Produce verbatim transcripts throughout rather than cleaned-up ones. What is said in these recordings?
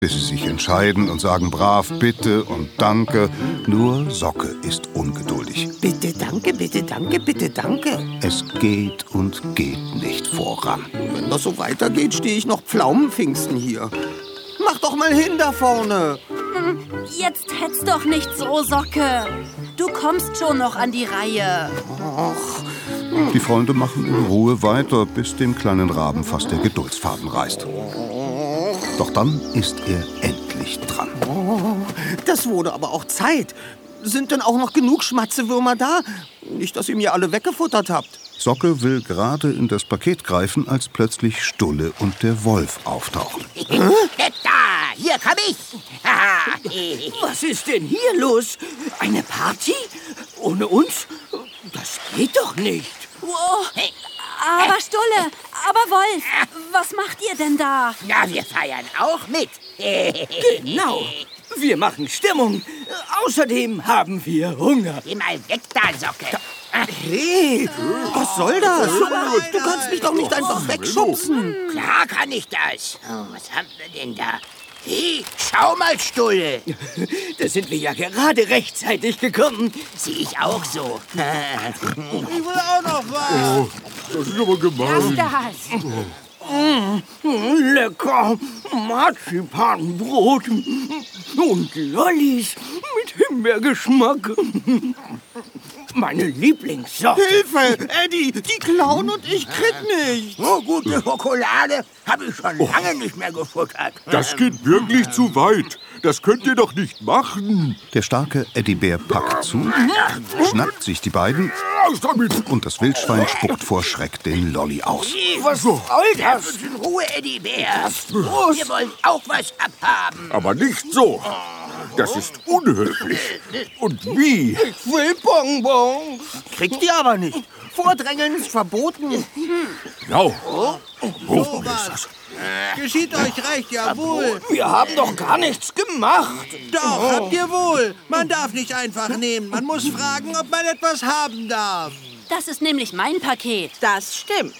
bis sie sich entscheiden und sagen brav Bitte und Danke. Nur Socke ist ungeduldig. Bitte, danke, bitte, danke, bitte, danke. Es geht und geht nicht voran. Wenn das so weitergeht, stehe ich noch Pflaumenpfingsten hier. Mach doch mal hin da vorne. Jetzt hetz doch nicht so, Socke. Du kommst schon noch an die Reihe. Och. Die Freunde machen in Ruhe weiter, bis dem kleinen Raben fast der Geduldsfaden reißt. Doch dann ist er endlich dran. Oh, das wurde aber auch Zeit. Sind denn auch noch genug Schmatzewürmer da? Nicht, dass ihr mir alle weggefuttert habt. Socke will gerade in das Paket greifen, als plötzlich Stulle und der Wolf auftauchen. Da, hier komm ich. Was ist denn hier los? Eine Party? Ohne uns? Das geht doch nicht. Wow. Aber Stulle, aber Wolf, was macht ihr denn da? Na, wir feiern auch mit. Genau, wir machen Stimmung. Außerdem haben wir Hunger. Geh mal weg da, Socke. Hey, was soll das? Du kannst mich doch nicht einfach wegschubsen. Klar kann ich das. Oh, was haben wir denn da? Hey, schau mal, Stulle. Da sind wir ja gerade rechtzeitig gekommen. Sehe ich auch so. Ich will auch noch was. Oh, das ist aber gemein. Das. Mmh, lecker. Marzipanbrot und Lollis mit Himbeergeschmack. Meine Lieblingssorte. Hilfe, Eddie, die klauen und ich krieg nichts. So gute Schokolade habe ich schon lange nicht mehr gefuttert. Das geht wirklich zu weit. Das könnt ihr doch nicht machen. Der starke Eddie-Bär packt zu, schnappt sich die beiden Raus damit. und das Wildschwein spuckt vor Schreck den Lolli aus. Was soll das? Lass uns in Ruhe, Eddie Bär. Wir wollen auch was abhaben. Aber nicht so. Das ist unhöflich. Und wie? Ich will Bonbons. Kriegt ihr aber nicht. Vordrängeln ist verboten. Genau. Wovon ist das? Geschieht euch recht, jawohl. Wir haben doch gar nichts gemacht. Doch, habt ihr wohl. Man darf nicht einfach nehmen. Man muss fragen, ob man etwas haben darf. Das ist nämlich mein Paket. Das stimmt.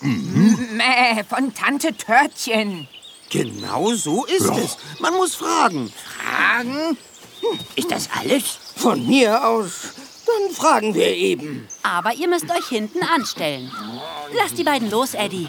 Mäh, von Tante Törtchen. Genau so ist es. Man muss fragen. Fragen? Ist das alles? Von mir aus. Dann fragen wir eben. Aber ihr müsst euch hinten anstellen. Lass die beiden los, Eddie.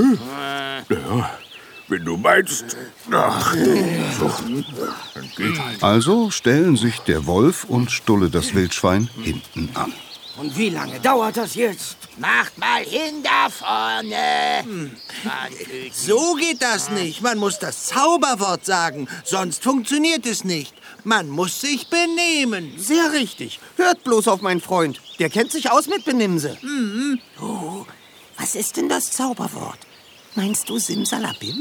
Ja, wenn du meinst. Ach, so, dann geht halt. Also stellen sich der Wolf und Stulle das Wildschwein hinten an. Und wie lange dauert das jetzt? Macht mal hin da vorne. Hm. So geht das nicht. Man muss das Zauberwort sagen, sonst funktioniert es nicht. Man muss sich benehmen. Sehr richtig. Hört bloß auf meinen Freund. Der kennt sich aus mit Benimse. Mhm. Oh, was ist denn das Zauberwort? Meinst du Simsalabim?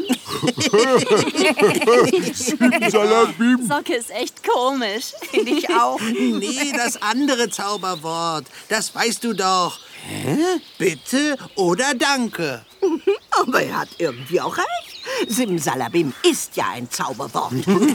Simsalabim. Socke ist echt komisch. Finde ich auch. Nee, das andere Zauberwort. Das weißt du doch. Hä? Bitte oder danke. Aber er hat irgendwie auch recht. Simsalabim ist ja ein Zauberwort.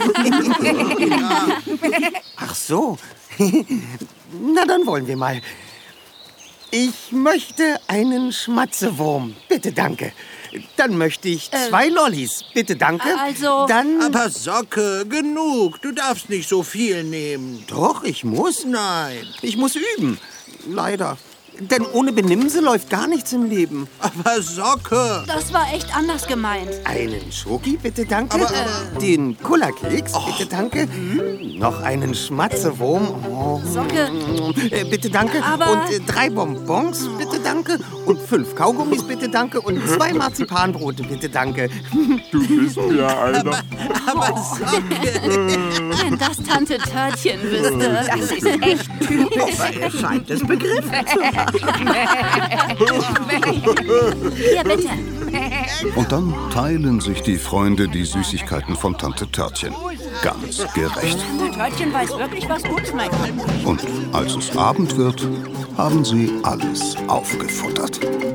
Ach so. Na, dann wollen wir mal. Ich möchte einen Schmatzewurm. Bitte, danke. Dann möchte ich zwei äh, Lollis. Bitte, danke. Also... Dann... Aber Socke, genug. Du darfst nicht so viel nehmen. Doch, ich muss. Nein. Ich muss üben. Leider. Denn ohne Benimse läuft gar nichts im Leben. Aber Socke. Das war echt anders gemeint. Einen Schoki, bitte, danke. Aber, aber Den Kullerkeks, oh. bitte, danke. Mhm. Noch einen Schmatzewurm. Oh. Socke. Äh, bitte, danke. Aber und äh, drei Bonbons, bitte, danke. Und fünf Kaugummis, bitte, danke. Und zwei Marzipanbrote, bitte, danke. Du bist ja einer. Aber, aber Socke. Wenn das Tante Törtchen wüsste. Das ist echt typisch. Aber er scheint es begriffen zu haben. Hier, bitte. Und dann teilen sich die Freunde die Süßigkeiten von Tante Törtchen. Ganz gerecht. Tante Törtchen weiß wirklich, was gut schmeckt. Und als es Abend wird, haben sie alles aufgefuttert.